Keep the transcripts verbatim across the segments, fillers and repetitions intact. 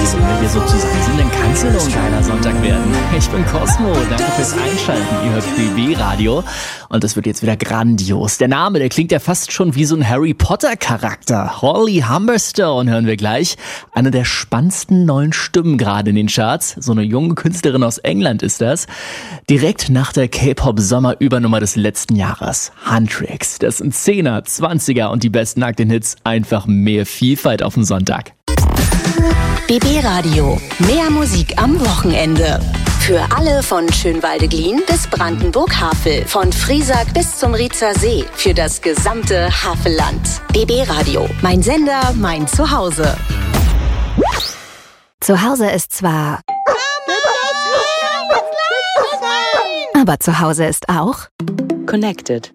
Also, wenn wir so zusammen sind, dann kann es ja nur ein geiler Sonntag werden. Ich bin Cosmo, danke fürs Einschalten. Ihr hört B B Radio und das wird jetzt wieder grandios. Der Name, der klingt ja fast schon wie so ein Harry Potter Charakter. Holly Humberstone hören wir gleich. Eine der spannendsten neuen Stimmen gerade in den Charts. So eine junge Künstlerin aus England ist das. Direkt nach der K-Pop-Sommerübernummer des letzten Jahres. Huntrix, das sind Zehner, Zwanziger und die besten Aktien-Hits. Einfach mehr Vielfalt auf dem Sonntag. B B Radio. Mehr Musik am Wochenende. Für alle von Schönwalde-Glien bis Brandenburg-Havel. Von Friesack bis zum Riezer See. Für das gesamte Havelland. B B Radio. Mein Sender, mein Zuhause. Zuhause ist zwar... Aber Zuhause ist auch... Connected.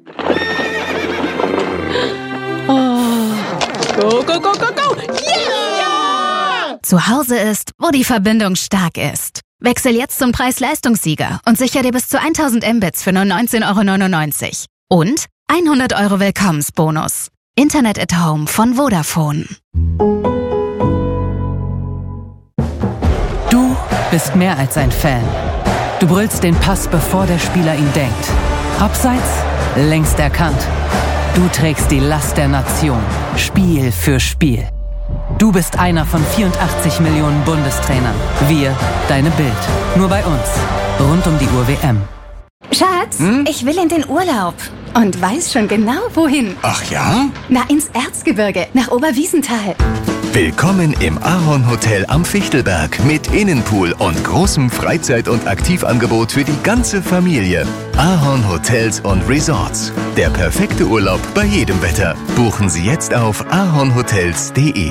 Oh. Go, go, go, go, go! Yeah! Zuhause ist, wo die Verbindung stark ist. Wechsel jetzt zum Preis-Leistungssieger und sicher dir bis zu tausend Mbits für nur neunzehn Euro neunundneunzig. Und hundert Euro Willkommensbonus. Internet at Home von Vodafone. Du bist mehr als ein Fan. Du brüllst den Pass, bevor der Spieler ihn denkt. Abseits, längst erkannt. Du trägst die Last der Nation, Spiel für Spiel. Du bist einer von vierundachtzig Millionen Bundestrainern. Wir, deine Bild. Nur bei uns. Rund um die Uhr W M. Schatz, Hm? ich will in den Urlaub. Und weiß schon genau, wohin. Ach ja? Na, ins Erzgebirge, nach Oberwiesenthal. Willkommen im Ahorn Hotel am Fichtelberg mit Innenpool und großem Freizeit- und Aktivangebot für die ganze Familie. Ahorn Hotels und Resorts. Der perfekte Urlaub bei jedem Wetter. Buchen Sie jetzt auf ahornhotels punkt de.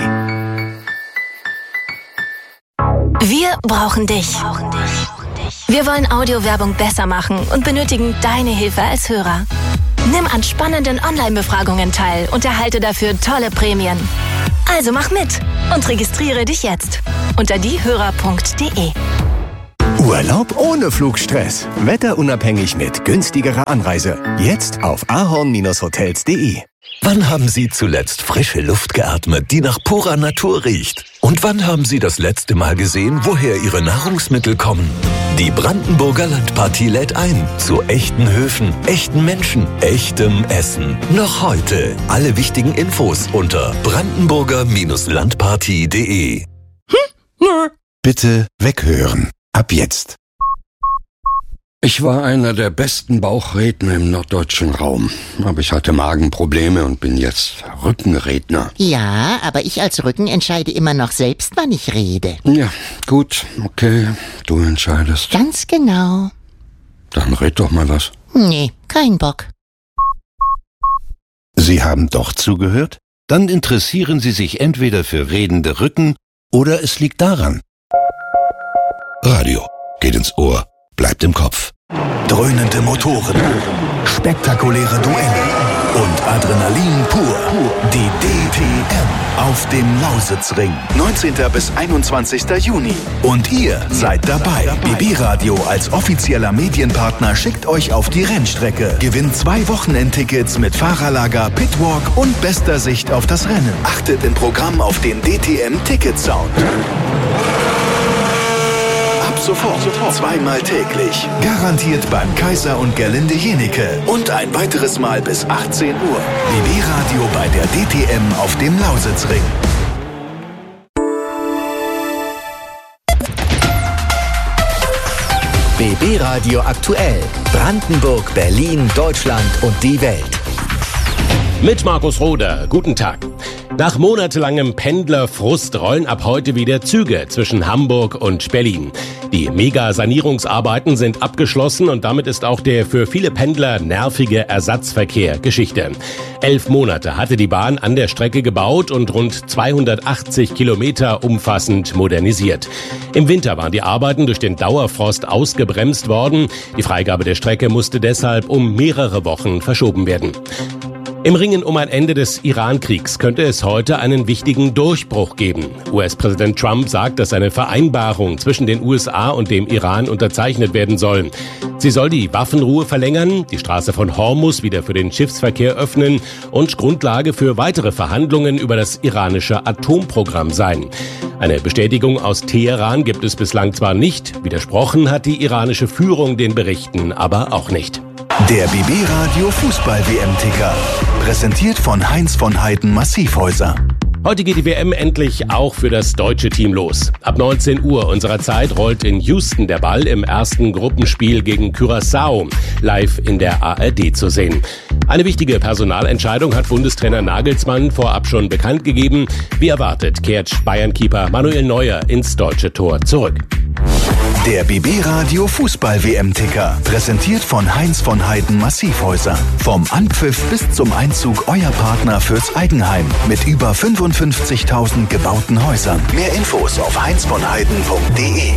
Wir brauchen dich. Wir wollen Audiowerbung besser machen und benötigen deine Hilfe als Hörer. Nimm an spannenden Online-Befragungen teil und erhalte dafür tolle Prämien. Also mach mit und registriere dich jetzt unter diehörer punkt de. Urlaub ohne Flugstress. Wetterunabhängig mit günstigerer Anreise. Jetzt auf ahorn hotels punkt de. Wann haben Sie zuletzt frische Luft geatmet, die nach purer Natur riecht? Und wann haben Sie das letzte Mal gesehen, woher Ihre Nahrungsmittel kommen? Die Brandenburger Landpartie lädt ein zu echten Höfen, echten Menschen, echtem Essen. Noch heute. Alle wichtigen Infos unter brandenburger Landpartie punkt de. Bitte weghören. Ab jetzt. Ich war einer der besten Bauchredner im norddeutschen Raum. Aber ich hatte Magenprobleme und bin jetzt Rückenredner. Ja, aber ich als Rücken entscheide immer noch selbst, wann ich rede. Ja, gut, okay, du entscheidest. Ganz genau. Dann red doch mal was. Nee, kein Bock. Sie haben doch zugehört? Dann interessieren Sie sich entweder für redende Rücken oder es liegt daran. Radio geht ins Ohr, bleibt im Kopf. Dröhnende Motoren, spektakuläre Duelle und Adrenalin pur. Die D T M auf dem Lausitzring. neunzehnten bis einundzwanzigsten Juni. Und ihr seid dabei. B B Radio als offizieller Medienpartner schickt euch auf die Rennstrecke. Gewinnt zwei Wochenendtickets mit Fahrerlager, Pitwalk und bester Sicht auf das Rennen. Achtet im Programm auf den D T M-Ticket-Sound. Sofort, zweimal täglich. Garantiert beim Kaiser und Gerlinde Jenecke. Und ein weiteres Mal bis achtzehn Uhr. B B Radio bei der D T M auf dem Lausitzring. B B Radio aktuell. Brandenburg, Berlin, Deutschland und die Welt. Mit Markus Roder. Guten Tag. Nach monatelangem Pendlerfrust rollen ab heute wieder Züge zwischen Hamburg und Berlin. Die Mega-Sanierungsarbeiten sind abgeschlossen und damit ist auch der für viele Pendler nervige Ersatzverkehr Geschichte. Elf Monate hatte die Bahn an der Strecke gebaut und rund zweihundertachtzig Kilometer umfassend modernisiert. Im Winter waren die Arbeiten durch den Dauerfrost ausgebremst worden. Die Freigabe der Strecke musste deshalb um mehrere Wochen verschoben werden. Im Ringen um ein Ende des Iran-Kriegs könnte es heute einen wichtigen Durchbruch geben. U S-Präsident Trump sagt, dass eine Vereinbarung zwischen den U S A und dem Iran unterzeichnet werden soll. Sie soll die Waffenruhe verlängern, die Straße von Hormuz wieder für den Schiffsverkehr öffnen und Grundlage für weitere Verhandlungen über das iranische Atomprogramm sein. Eine Bestätigung aus Teheran gibt es bislang zwar nicht, widersprochen hat die iranische Führung den Berichten aber auch nicht. Der B B-Radio Fußball-W M-Ticker. Präsentiert von Heinz von Heiden Massivhäuser. Heute geht die W M endlich auch für das deutsche Team los. Ab neunzehn Uhr unserer Zeit rollt in Houston der Ball im ersten Gruppenspiel gegen Curaçao, live in der A R D zu sehen. Eine wichtige Personalentscheidung hat Bundestrainer Nagelsmann vorab schon bekannt gegeben. Wie erwartet kehrt Bayern-Keeper Manuel Neuer ins deutsche Tor zurück. Der B B-Radio Fußball-W M-Ticker. Präsentiert von Heinz von Heiden Massivhäuser. Vom Anpfiff bis zum Einzug euer Partner fürs Eigenheim. Mit über fünfundfünfzigtausend gebauten Häusern. Mehr Infos auf heinz von heiden punkt de.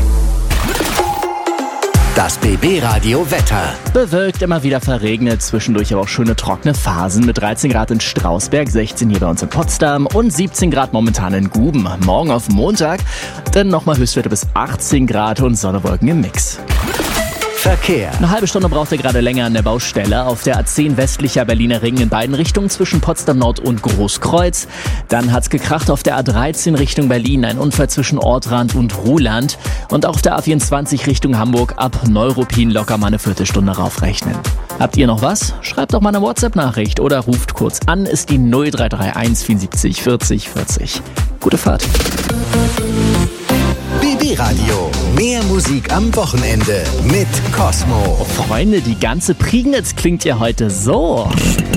Das B B-Radio Wetter. Bewölkt, immer wieder verregnet, zwischendurch aber auch schöne trockene Phasen mit dreizehn Grad in Strausberg, sechzehn hier bei uns in Potsdam und siebzehn Grad momentan in Guben. Morgen auf Montag dann nochmal Höchstwerte bis achtzehn Grad und Sonnewolken im Mix. Verkehr. Eine halbe Stunde braucht er gerade länger an der Baustelle. Auf der A zehn westlicher Berliner Ring in beiden Richtungen zwischen Potsdam Nord und Großkreuz. Dann hat's gekracht auf der A dreizehn Richtung Berlin. Ein Unfall zwischen Ortrand und Ruhland. Und auch auf der A vierundzwanzig Richtung Hamburg ab Neuruppin locker mal eine Viertelstunde raufrechnen. Habt ihr noch was? Schreibt doch mal eine WhatsApp-Nachricht oder ruft kurz an. Ist die null drei drei eins vierundsiebzig vierzig vierzig. Gute Fahrt. B B-Radio. Mehr Musik am Wochenende mit Cosmo. Oh, Freunde, die ganze Prignitz klingt ja heute so.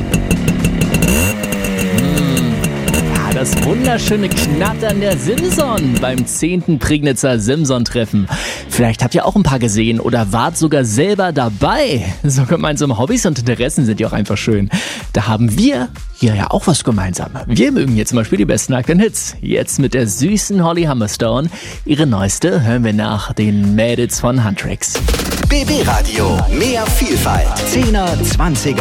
Das wunderschöne Knattern der Simson beim zehnten Prignitzer Simson-Treffen. Vielleicht habt ihr auch ein paar gesehen oder wart sogar selber dabei. So gemeinsame Hobbys und Interessen sind ja auch einfach schön. Da haben wir hier ja auch was gemeinsam. Wir mögen hier zum Beispiel die besten aktuellen Hits. Jetzt mit der süßen Holly Humberstone. Ihre neueste hören wir nach den Mädels von Huntrix. B B-Radio. Mehr Vielfalt. zehner, zwanziger